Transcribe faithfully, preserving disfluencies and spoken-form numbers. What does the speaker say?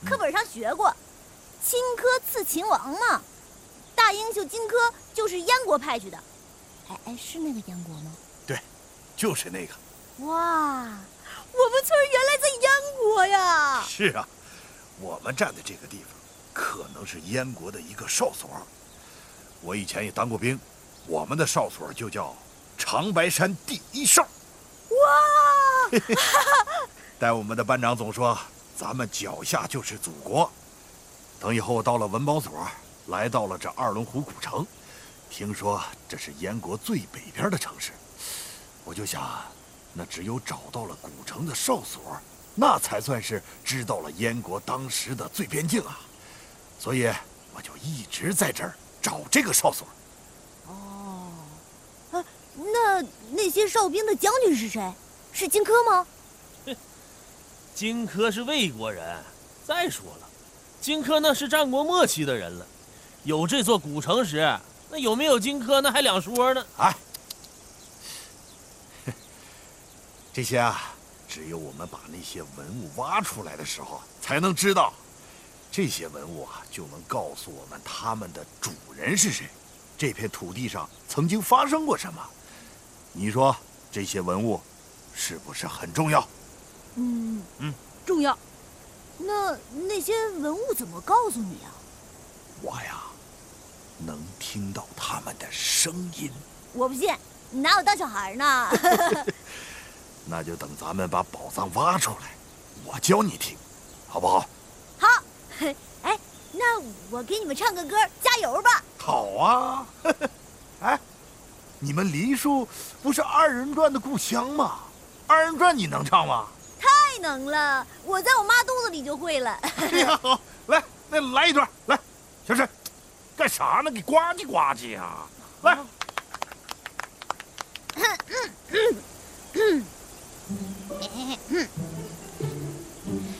课本上学过，荆轲刺秦王嘛。大英雄荆轲就是燕国派去的。哎哎，是那个燕国吗？ 对，就是那个。 哇，我们村原来在燕国呀！ 是啊，我们站的这个地方，可能是燕国的一个哨所。我以前也当过兵，我们的哨所就叫长白山第一哨。 哇！ 但我们的班长总说，咱们脚下就是祖国。等以后到了文保所，来到了这二龙湖古城，听说这是燕国最北边的城市，我就想，那只有找到了古城的哨所，那才算是知道了燕国当时的最边境啊。所以我就一直在这儿找这个哨所。 哦，啊，那那些哨兵的将军是谁？是荆轲吗？ 荆轲是魏国人。再说了，荆轲那是战国末期的人了，有这座古城时，那有没有荆轲那还两说呢。 哎，这些啊，只有我们把那些文物挖出来的时候才能知道。这些文物啊，就能告诉我们他们的主人是谁，这片土地上曾经发生过什么。你说这些文物是不是很重要？ 嗯嗯， 重要。那那些文物怎么告诉你啊？ 我呀，能听到他们的声音。 我不信，你拿我当小孩呢？ 那就等咱们把宝藏挖出来，我教你听，好不好？ 好。哎，那我给你们唱个歌，加油吧！ 好啊。哎，你们梨树不是二人转的故乡吗？二人转你能唱吗？ 太能了，我在我妈肚子里就会了。 哎呀，好，来，那来一段，来，小沈，干啥呢？给呱唧呱唧呀！来。